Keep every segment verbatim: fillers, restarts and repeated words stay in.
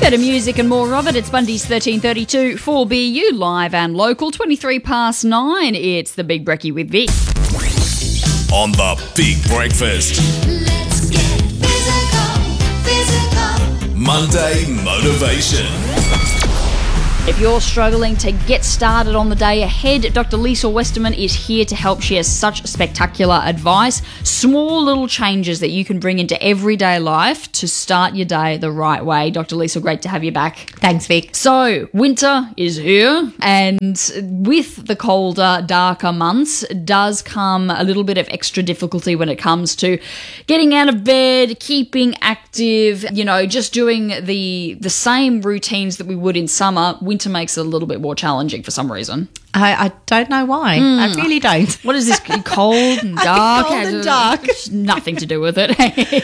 Better music and more of it. It's Mondays thirteen thirty-two four B U, live and local, twenty-three past nine. It's the Big Brekkie with Vic. On the Big Breakfast. Let's get physical, physical. Monday Motivation. If you're struggling to get started on the day ahead, Doctor Lisa Westerman is here to help. She has such spectacular advice, small little changes that you can bring into everyday life to start your day the right way. Doctor Lisa, great to have you back. Thanks, Vic. So, winter is here, and with the colder, darker months does come a little bit of extra difficulty when it comes to getting out of bed, keeping active, you know, just doing the the same routines that we would in summer. Winter makes it a little bit more challenging for some reason. I, I don't know why. Mm. I really don't. What is this? Cold and dark? Cold and dark. It's nothing to do with it.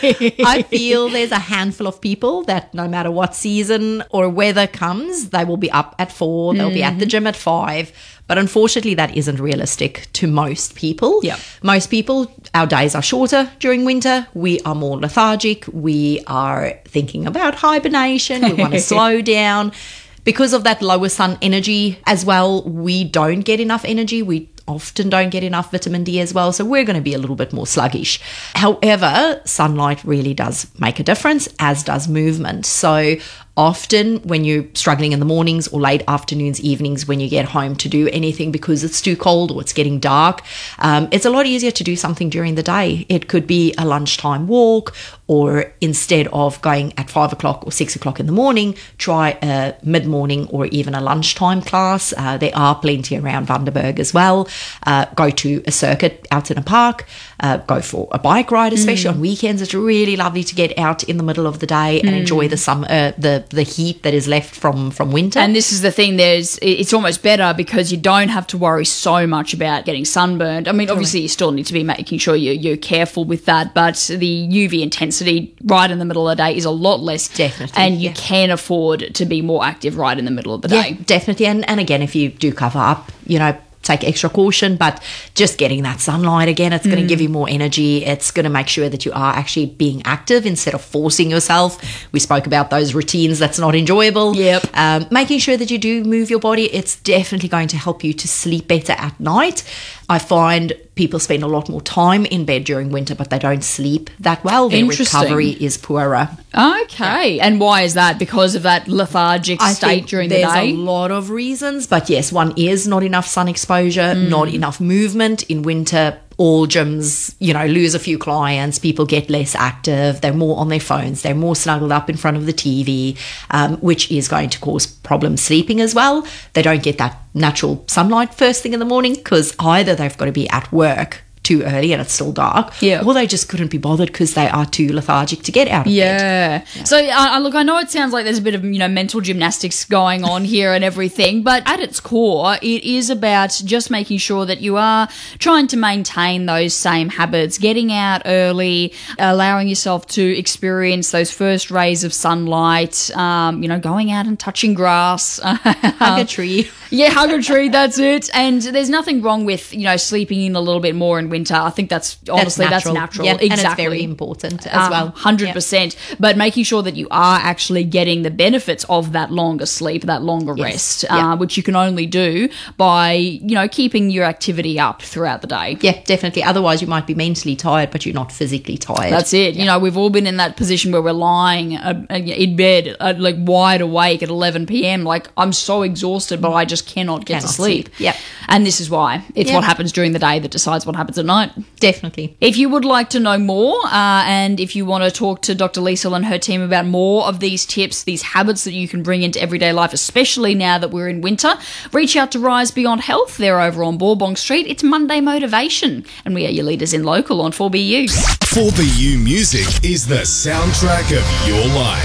I feel there's a handful of people that no matter what season or weather comes, they will be up at four, they'll mm-hmm. be at the gym at five. But unfortunately, that isn't realistic to most people. Yeah. Most people, our days are shorter during winter. We are more lethargic. We are thinking about hibernation. We want to slow down. Because of that lower sun energy as well, we don't get enough energy. We often don't get enough vitamin D as well. So we're going to be a little bit more sluggish. However, sunlight really does make a difference, as does movement. So often when you're struggling in the mornings or late afternoons, evenings, when you get home to do anything because it's too cold or it's getting dark, um, it's a lot easier to do something during the day. It could be a lunchtime walk, or instead of going at five o'clock or six o'clock in the morning, try a mid-morning or even a lunchtime class. Uh, there are plenty around Vandenberg as well. Uh, go to a circuit out in a park, uh, go for a bike ride, especially mm. on weekends. It's really lovely to get out in the middle of the day and mm. enjoy the summer, uh, the the heat that is left from from winter. And this is the thing, there's it's almost better because you don't have to worry so much about getting sunburned. I mean, obviously you still need to be making sure you're, you're careful with that, but the U V intensity right in the middle of the day is a lot less. Definitely. And you yeah. can afford to be more active right in the middle of the day. Yeah, definitely. And, and again, if you do cover up, you know, take extra caution, but just getting that sunlight again, it's mm. going to give you more energy. It's going to make sure that you are actually being active instead of forcing yourself. We spoke about those routines that's not enjoyable. Yep. Um, making sure that you do move your body. It's definitely going to help you to sleep better at night. I find people spend a lot more time in bed during winter, but they don't sleep that well. Their recovery is poorer. Okay. Yeah. And why is that? Because of that lethargic I state during the there's day? There's a lot of reasons, but yes, one is not enough sun exposure, mm. not enough movement. In winter, all gyms, you know, lose a few clients. People get less active. They're more on their phones. They're more snuggled up in front of the T V, um, which is going to cause problems sleeping as well. They don't get that natural sunlight first thing in the morning because either they've got to be at work too early and it's still dark, yeah. or they just couldn't be bothered because they are too lethargic to get out of yeah. bed. Yeah. So, uh, look, I know it sounds like there's a bit of, you know, mental gymnastics going on here and everything, but at its core, it is about just making sure that you are trying to maintain those same habits, getting out early, allowing yourself to experience those first rays of sunlight, um, you know, going out and touching grass. Hug a tree. Yeah, hug a tree, that's it. And there's nothing wrong with, you know, sleeping in a little bit more in winter. I think that's, honestly, that's natural. That's natural. Yeah, exactly. And it's very important as um, well. one hundred percent. Yeah. But making sure that you are actually getting the benefits of that longer sleep, that longer yes. rest, yeah. uh, which you can only do by, you know, keeping your activity up throughout the day. Yeah, definitely. Otherwise, you might be mentally tired, but you're not physically tired. That's it. Yeah. You know, we've all been in that position where we're lying uh, in bed, uh, like wide awake at eleven p.m. Like, I'm so exhausted, but I just cannot get cannot to sleep. sleep. Yeah. And this is why. It's yeah. what happens during the day that decides what happens at night. Definitely. If you would like to know more, uh, and if you want to talk to Doctor Lisa and her team about more of these tips, these habits that you can bring into everyday life, especially now that we're in winter, reach out to Rise Beyond Health. They're over on Bourbon Street. It's Monday Motivation, and we are your leaders in local on four B U. four B U music is the soundtrack of your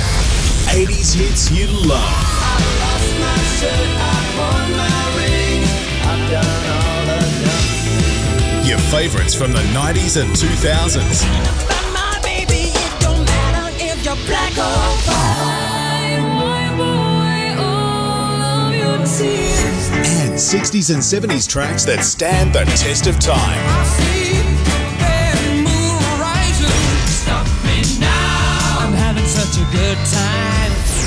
life. eighties hits you love. I lost my shirt, I won my ring. I've done all enough. Your favourites from the nineties and two thousands. But my baby, it don't matter if you're black or white. Wipe away all of your tears. And sixties and seventies tracks that stand the test of time. I see the moon rising. Stop me now. I'm having such a good time.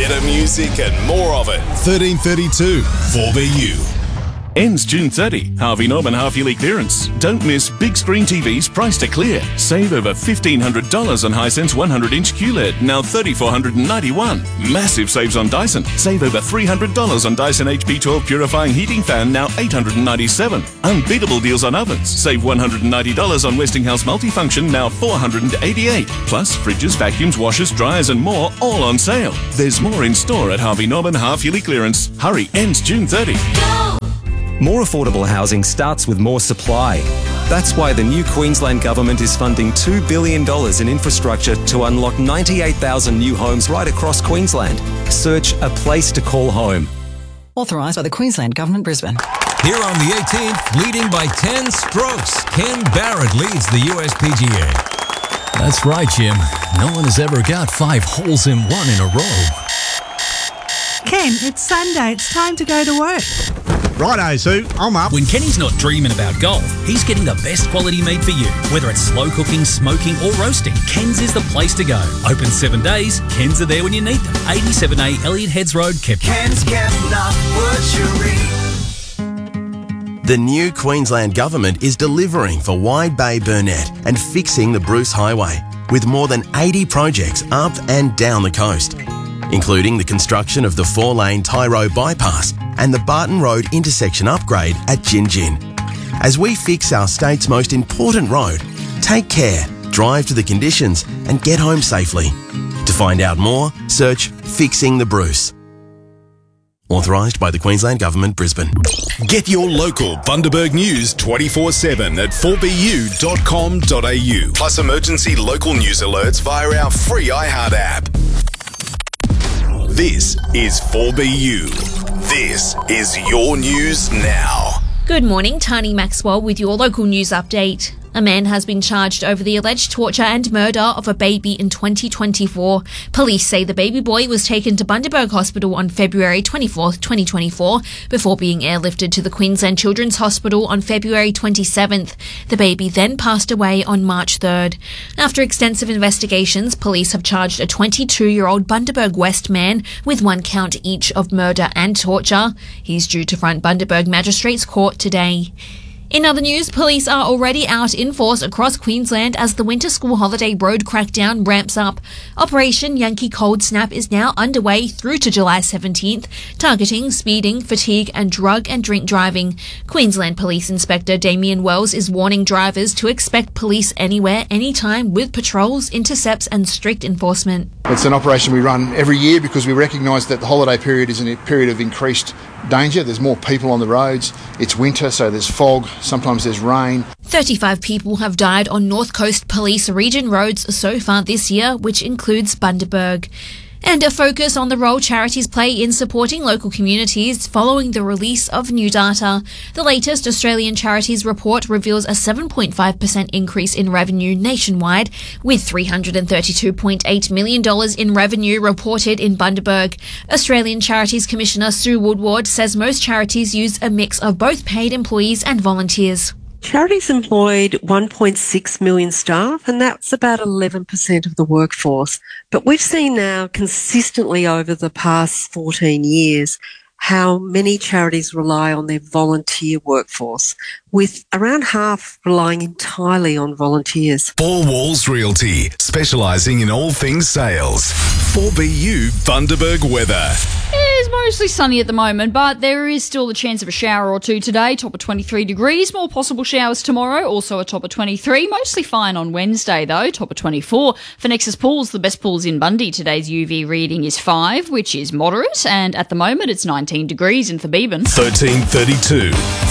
Better music and more of it. thirteen thirty-two four B U. Ends June thirtieth. Harvey Norman half-yearly clearance. Don't miss big screen T Vs priced to clear. Save over fifteen hundred dollars on Hisense one hundred inch Q L E D, now three thousand four hundred ninety-one dollars. Massive saves on Dyson. Save over three hundred dollars on Dyson H P twelve Purifying Heating Fan, now eight hundred ninety-seven dollars. Unbeatable deals on ovens. Save one hundred ninety dollars on Westinghouse Multifunction, now four hundred eighty-eight dollars. Plus, fridges, vacuums, washers, dryers and more, all on sale. There's more in store at Harvey Norman half-yearly clearance. Hurry, ends June thirtieth. Go! More affordable housing starts with more supply. That's why the new Queensland Government is funding two billion dollars in infrastructure to unlock ninety-eight thousand new homes right across Queensland. Search A Place to Call Home. Authorised by the Queensland Government, Brisbane. Here on the eighteenth, leading by ten strokes, Ken Barrett leads the U S P G A. That's right, Jim. No one has ever got five holes in one in a row. Ken, it's Sunday. It's time to go to work. Righto, Sue. I'm up. When Kenny's not dreaming about golf, he's getting the best quality meat for you. Whether it's slow cooking, smoking or roasting, Ken's is the place to go. Open seven days, Ken's are there when you need them. eighty-seven A Elliott Heads Road, Kepler. Ken's Kepler Butchery. The new Queensland Government is delivering for Wide Bay Burnett and fixing the Bruce Highway with more than eighty projects up and down the coast, including the construction of the four-lane Tyro bypass and the Barton Road intersection upgrade at Gin Gin. As we fix our state's most important road, take care, drive to the conditions and get home safely. To find out more, search Fixing the Bruce. Authorised by the Queensland Government, Brisbane. Get your local Bundaberg news twenty-four seven at four b u dot com dot a u. Plus emergency local news alerts via our free iHeart app. This is four B U. This is your news now. Good morning, Tani Maxwell with your local news update. A man has been charged over the alleged torture and murder of a baby in twenty twenty-four. Police say the baby boy was taken to Bundaberg Hospital on February twenty-fourth, twenty twenty-four, before being airlifted to the Queensland Children's Hospital on February twenty-seventh. The baby then passed away on March third. After extensive investigations, police have charged a twenty-two-year-old Bundaberg West man with one count each of murder and torture. He's due to front Bundaberg Magistrates Court today. In other news, police are already out in force across Queensland as the winter school holiday road crackdown ramps up. Operation Yankee Cold Snap is now underway through to July seventeenth, targeting speeding, fatigue and drug and drink driving. Queensland Police Inspector Damien Wells is warning drivers to expect police anywhere, anytime with patrols, intercepts and strict enforcement. It's an operation we run every year because we recognise that the holiday period is a period of increased danger. There's more people on the roads. It's winter, so there's fog. Sometimes there's rain. thirty-five people have died on North Coast Police region roads so far this year, which includes Bundaberg. And a focus on the role charities play in supporting local communities following the release of new data. The latest Australian Charities report reveals a seven point five percent increase in revenue nationwide, with three hundred thirty-two point eight million dollars in revenue reported in Bundaberg. Australian Charities Commissioner Sue Woodward says most charities use a mix of both paid employees and volunteers. Charities employed one point six million staff, and that's about eleven percent of the workforce. But we've seen now consistently over the past fourteen years how many charities rely on their volunteer workforce, with around half relying entirely on volunteers. Four Walls Realty, specialising in all things sales. four B U Bundaberg weather. It is mostly sunny at the moment, but there is still the chance of a shower or two today, top of twenty-three degrees. More possible showers tomorrow, also a top of twenty-three. Mostly fine on Wednesday, though, top of twenty-four. For Nexus Pools, the best pools in Bundy, today's U V reading is five, which is moderate, and at the moment it's nineteen degrees in Thebeben. thirteen thirty-two